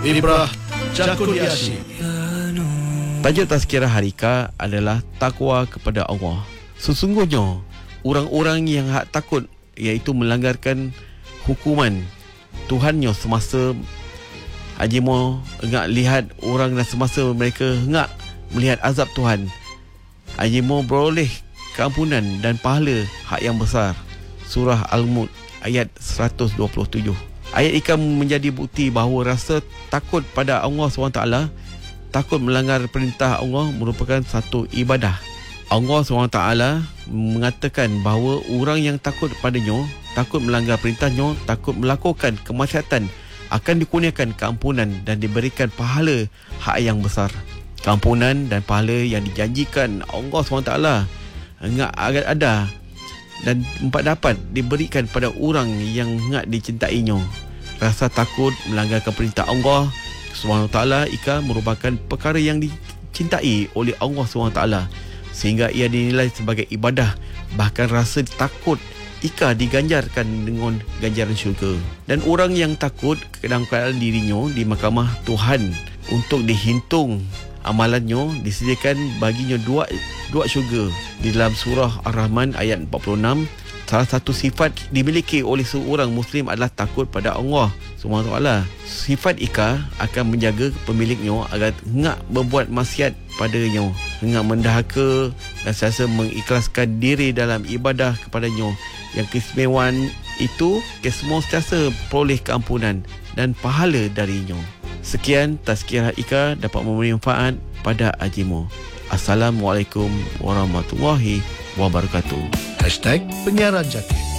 Ibrah Cakudiasi. Tajuk tazkirah Harika adalah takwa kepada Allah. Sesungguhnya orang-orang yang hak takut, iaitu melanggarkan hukuman Tuhannya semasa Haji Mo engak lihat orang dan semasa mereka engak melihat azab Tuhan, Haji Mo beroleh keampunan dan pahala hak yang besar. Surah Al-Mulk ayat 127. Ayat ikan menjadi bukti bahawa rasa takut pada Allah SWT, takut melanggar perintah Allah, merupakan satu ibadah. Allah SWT mengatakan bahawa orang yang takut padanya, takut melanggar perintahnya, takut melakukan kemaksiatan, akan dikurniakan keampunan dan diberikan pahala hak yang besar. Keampunan dan pahala yang dijanjikan Allah SWT enggak ada dan dapat diberikan pada orang yang enggak dicintainya. Rasa takut melanggarkan perintah Allah SWT Ika merupakan perkara yang dicintai oleh Allah SWT, sehingga ia dinilai sebagai ibadah. Bahkan rasa takut Ika diganjarkan dengan ganjaran syurga. Dan orang yang takut dalam keadaan dirinya di mahkamah Tuhan untuk dihitung amalannya, disediakan baginya dua syurga. Di dalam surah Ar-Rahman ayat 46, salah satu sifat dimiliki oleh seorang Muslim adalah takut pada Allah SWT. Sifat Ika akan menjaga pemiliknya agar enggak berbuat maksiat padanya, enggak mendahaka dan sentiasa mengikhlaskan diri dalam ibadah kepadanya. Yang keistimewaan itu, kesemua sentiasa peroleh keampunan dan pahala darinya. Sekian tazkirah Ika, dapat memberi manfaat pada Haji Mo. Assalamualaikum warahmatullahi wabarakatuh. #Penyiaran Jati.